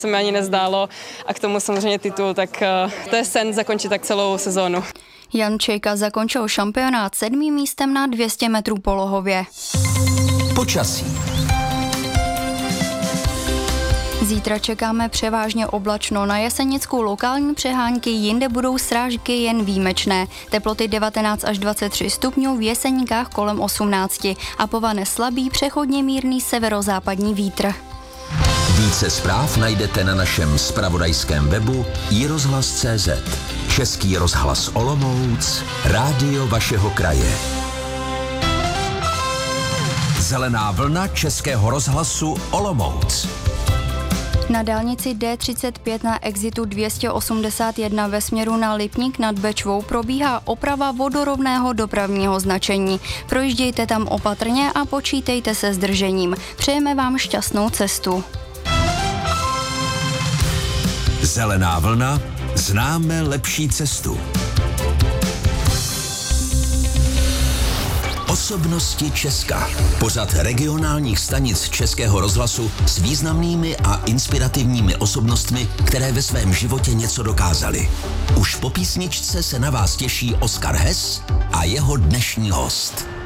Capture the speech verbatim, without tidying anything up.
Se mi ani nezdálo a k tomu samozřejmě titul, tak to je sen zakončit tak celou sezónu. Jan Čejka zakončil šampionát sedmým místem na dvě stě metrů polohově. Počasí. Zítra čekáme převážně oblačno, na Jesenicku lokální přehánky, jinde budou srážky jen výjimečné. Teploty devatenáct až dvacet tři stupňů, v Jeseníkách kolem osmnáct a povane slabý přechodně mírný severozápadní vítr. Více zpráv najdete na našem zpravodajském webu i rozhlas tečka cé zet. Český rozhlas Olomouc, rádio vašeho kraje. Zelená vlna Českého rozhlasu Olomouc. Na dálnici D třicet pět na exitu dvě stě osmdesát jedna ve směru na Lipník nad Bečvou probíhá oprava vodorovného dopravního značení. Projíždějte tam opatrně a počítejte se zdržením. Přejeme vám šťastnou cestu. Zelená vlna, známe lepší cestu. Osobnosti Česka. Pořad regionálních stanic Českého rozhlasu s významnými a inspirativními osobnostmi, které ve svém životě něco dokázaly. Už po písničce se na vás těší Oskar Hess a jeho dnešní host.